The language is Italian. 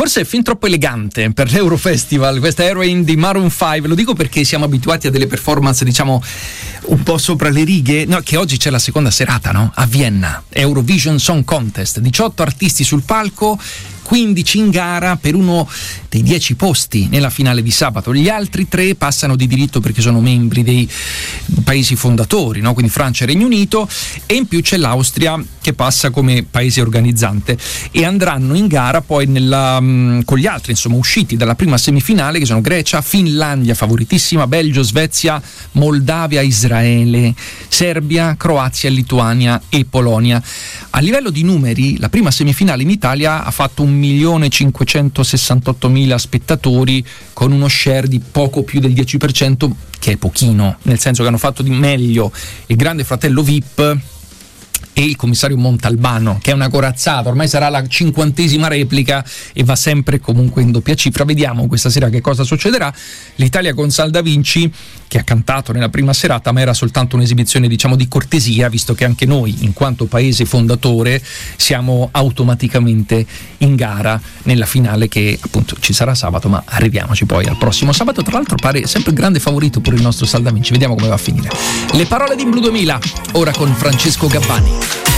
forse è fin troppo elegante per l'Eurofestival questa Heroine di Maroon 5. Lo dico perché siamo abituati a delle performance, diciamo, un po' sopra le righe. No, che oggi c'è la seconda serata, no? A Vienna, Eurovision Song Contest, 18 artisti sul palco, 15 in gara per uno dei 10 posti nella finale di sabato. Gli altri 3 passano di diritto perché sono membri dei paesi fondatori, no? Quindi Francia e Regno Unito, e in più c'è l'Austria che passa come paese organizzante, e andranno in gara poi con gli altri, insomma, usciti dalla prima semifinale, che sono Grecia, Finlandia favoritissima, Belgio, Svezia, Moldavia, Israele, Serbia, Croazia, Lituania e Polonia. A livello di numeri, la prima semifinale in Italia ha fatto 1.568.000 spettatori, con uno share di poco più del 10%, che è pochino, nel senso che hanno fatto di meglio il Grande Fratello VIP e il commissario Montalbano, che è una corazzata, ormai sarà la 50ª replica e va sempre e comunque in doppia cifra. Vediamo questa sera che cosa succederà. L'Italia con Sal Da Vinci, che ha cantato nella prima serata, ma era soltanto un'esibizione, diciamo, di cortesia, visto che anche noi, in quanto paese fondatore, siamo automaticamente in gara nella finale, che appunto ci sarà sabato, ma arriviamoci poi al prossimo sabato. Tra l'altro pare sempre grande favorito pure il nostro Sal Da Vinci, vediamo come va a finire. Le parole di Blu 2000, ora con Francesco Gabbani.